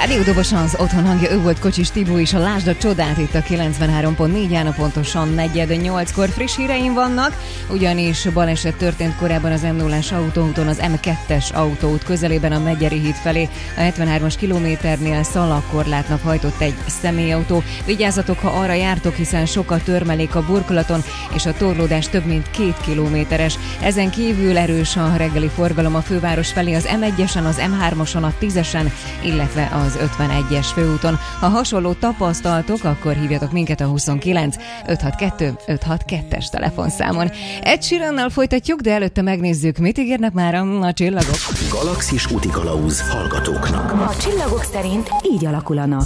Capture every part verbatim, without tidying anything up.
Rádió Dobosan az otthon hangja, ő volt Kocsis Tibó is, a Lásd a csodát itt a kilencvenhárom pont négy, ána pontosan negyed nyolckor. Friss híreim vannak, ugyanis baleset történt korábban az em nullás autóúton, az em kettes autóút közelében a Megyeri híd felé. A hetvenhármas kilométernél szalagkorlátnak hajtott egy személyautó. Vigyázzatok, ha arra jártok, hiszen sok a törmelék a burkolaton, és a torlódás több mint két kilométeres. Ezen kívül erős a reggeli forgalom a főváros felé, az em egyesen, az em hármason, a tízesen, illetve az ötvenegyes főúton. Ha hasonló tapasztaltok, akkor hívjatok minket a huszonkilenc ötszázhatvankettő ötszázhatvankettes telefonszámon. Ed Sheerannal folytatjuk, de előtte megnézzük, mit ígérnek már a csillagok. Galaxis útikalauz hallgatóknak. A csillagok szerint így alakul a nap.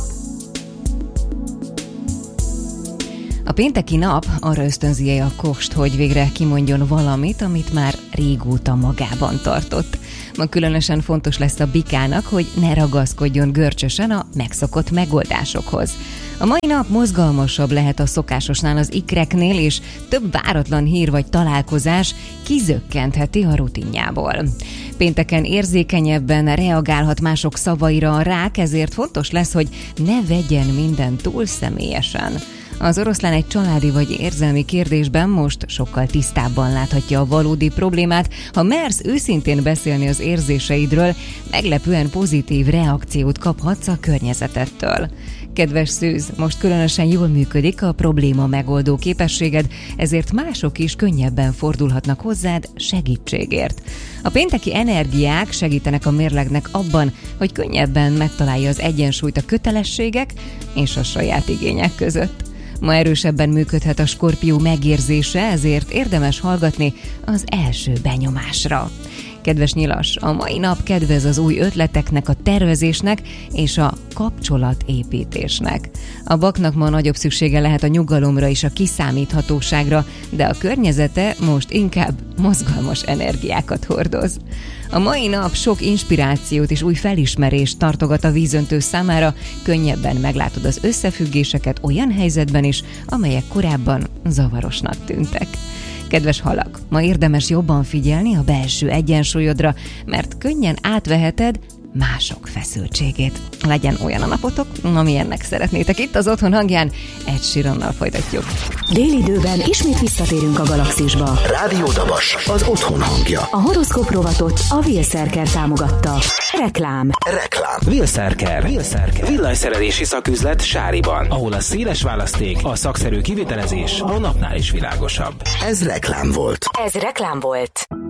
A pénteki nap arra ösztönzi a Kost, hogy végre kimondjon valamit, amit már régóta magában tartott. Ma különösen fontos lesz a Bikának, hogy ne ragaszkodjon görcsösen a megszokott megoldásokhoz. A mai nap mozgalmasabb lehet a szokásosnál az ikreknél, és több váratlan hír vagy találkozás kizökkentheti a rutinjából. Pénteken érzékenyebben reagálhat mások szavaira a rák, ezért fontos lesz, hogy ne vegyen minden túl személyesen. Az oroszlán egy családi vagy érzelmi kérdésben most sokkal tisztábban láthatja a valódi problémát. Ha mersz őszintén beszélni az érzéseidről, meglepően pozitív reakciót kaphatsz a környezetettől. Kedves szűz, most különösen jól működik a probléma megoldó képességed, ezért mások is könnyebben fordulhatnak hozzád segítségért. A pénteki energiák segítenek a mérlegnek abban, hogy könnyebben megtalálja az egyensúlyt a kötelességek és a saját igények között. Ma erősebben működhet a Skorpió megérzése, ezért érdemes hallgatni az első benyomásra. Kedves nyilas, a mai nap kedvez az új ötleteknek, a tervezésnek és a kapcsolatépítésnek. A Baknak ma nagyobb szüksége lehet a nyugalomra és a kiszámíthatóságra, de a környezete most inkább mozgalmas energiákat hordoz. A mai nap sok inspirációt és új felismerést tartogat a vízöntő számára, könnyebben meglátod az összefüggéseket olyan helyzetben is, amelyek korábban zavarosnak tűntek. Kedves halak, ma érdemes jobban figyelni a belső egyensúlyodra, mert könnyen átveheted mások feszültségét. Legyen olyan a napotok, amilyennek szeretnétek. Itt az otthon hangján Ed Sheerannal folytatjuk. Délidőben ismét visszatérünk a galaxisba. Rádió Dabas, az otthon hangja. A horoszkóp rovatot a Wilszerker támogatta. Reklám. Reklám. Wilszerker. Wilszerker. Villanyszerelési szaküzlet Sáriban, ahol a széles választék, a szakszerű kivitelezés a napnál is világosabb. Ez reklám volt. Ez reklám volt.